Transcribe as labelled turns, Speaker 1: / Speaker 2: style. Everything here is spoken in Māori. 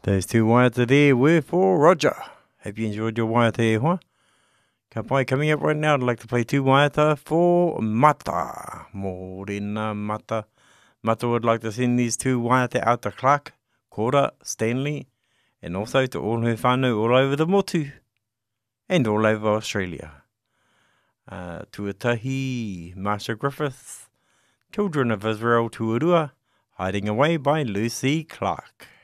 Speaker 1: Those two waiata there were for Roger. Hope you enjoyed your waiata e hoa. Ka pai coming up right now, I'd like to play two waiata for Mata. Morena Mata. Mata would like to send these two waiata out to Clark, Cora, Stanley, and also to all her whānau all over the motu and all over Australia. Tuatahi, Marsha Griffith, Children of Israel Tuarua, Hiding Away by Lucy Clark.